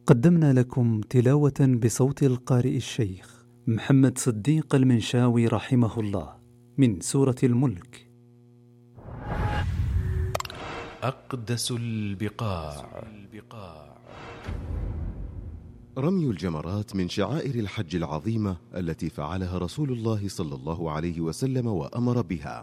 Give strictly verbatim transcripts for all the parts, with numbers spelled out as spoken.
قدمنا لكم تلاوة بصوت القارئ الشيخ محمد صديق المنشاوي رحمه الله من سورة الملك. أقدس البقاع. رمي الجمرات من شعائر الحج العظيمة التي فعلها رسول الله صلى الله عليه وسلم وأمر بها،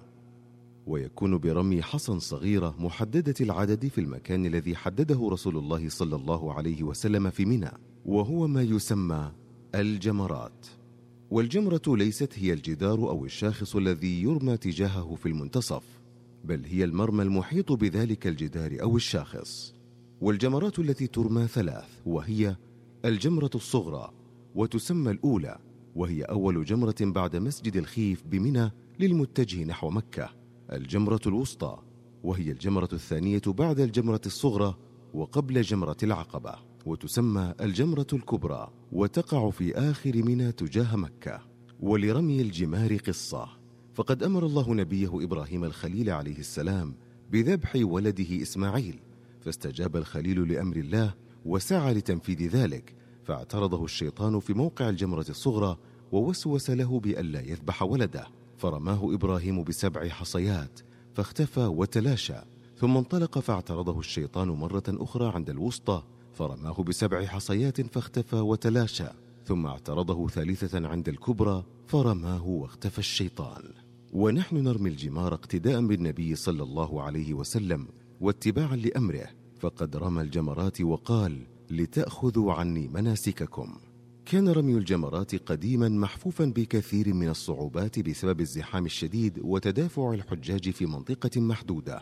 ويكون برمي حصى صغيرة محددة العدد في المكان الذي حدده رسول الله صلى الله عليه وسلم في منى، وهو ما يسمى الجمرات. والجمرة ليست هي الجدار أو الشاخص الذي يرمى تجاهه في المنتصف، بل هي المرمى المحيط بذلك الجدار أو الشاخص. والجمرات التي ترمى ثلاث، وهي الجمرة الصغرى، وتسمى الأولى، وهي أول جمرة بعد مسجد الخيف بمنى للمتجه نحو مكة. الجمرة الوسطى، وهي الجمرة الثانية بعد الجمرة الصغرى وقبل جمرة العقبة، وتسمى الجمرة الكبرى، وتقع في آخر منى تجاه مكة. ولرمي الجمار قصة، فقد أمر الله نبيه إبراهيم الخليل عليه السلام بذبح ولده إسماعيل، فاستجاب الخليل لأمر الله وسعى لتنفيذ ذلك، فاعترضه الشيطان في موقع الجمرة الصغرى ووسوس له بألا يذبح ولده، فرماه إبراهيم بسبع حصيات فاختفى وتلاشى، ثم انطلق فاعترضه الشيطان مرة أخرى عند الوسطى فرماه بسبع حصيات فاختفى وتلاشى، ثم اعترضه ثالثة عند الكبرى فرماه واختفى الشيطان. ونحن نرمي الجمار اقتداء بالنبي صلى الله عليه وسلم واتباعا لأمره، فقد رمى الجمرات وقال: لتأخذوا عني مناسككم. كان رمي الجمرات قديما محفوفا بكثير من الصعوبات بسبب الزحام الشديد وتدافع الحجاج في منطقة محدودة،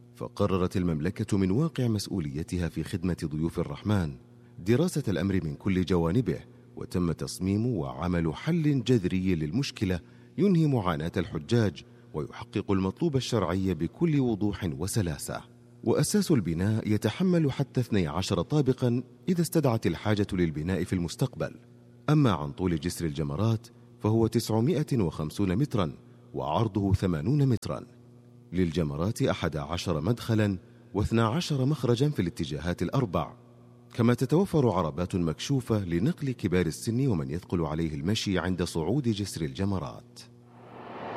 فقررت المملكة من واقع مسؤوليتها في خدمة ضيوف الرحمن دراسة الأمر من كل جوانبه، وتم تصميم وعمل حل جذري للمشكلة ينهي معاناة الحجاج ويحقق المطلوب الشرعي بكل وضوح وسلاسة. وأساس البناء يتحمل حتى اثني عشر طابقا إذا استدعت الحاجة للبناء في المستقبل. أما عن طول جسر الجمرات فهو تسعمائة وخمسين مترا وعرضه ثمانون مترا. للجمرات أحد عشر مدخلا واثنى عشر مخرجا في الاتجاهات الأربع، كما تتوفر عربات مكشوفة لنقل كبار السن ومن يثقل عليه المشي عند صعود جسر الجمرات.